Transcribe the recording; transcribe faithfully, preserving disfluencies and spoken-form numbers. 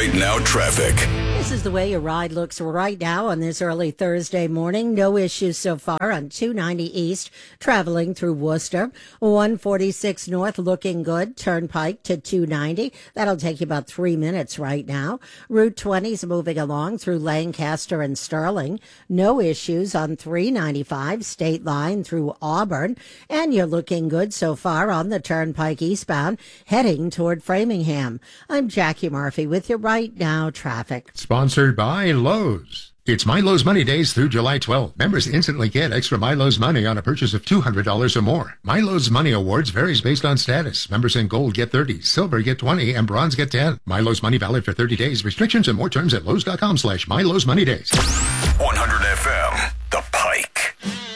Right Now traffic. This is the way your ride looks right now on this early Thursday morning. No issues so far on two ninety East, traveling through Worcester. one forty-six North, looking good. Turnpike to two ninety. That'll take you about three minutes right now. Route twenty is moving along through Lancaster and Sterling. No issues on three ninety-five, State Line through Auburn. And you're looking good so far on the Turnpike eastbound, heading toward Framingham. I'm Jackie Murphy with your Right Now traffic. Sponsored by Lowe's. It's My Lowe's Money Days through July twelfth. Members instantly get extra My Lowe's money on a purchase of two hundred dollars or more. My Lowe's Money Awards varies based on status. Members in gold get thirty, silver get twenty, and bronze get ten. My Lowe's Money valid for thirty days. Restrictions and more terms at Lowe's.com slash My Lowe's Money Days. one hundred F M, The Pike.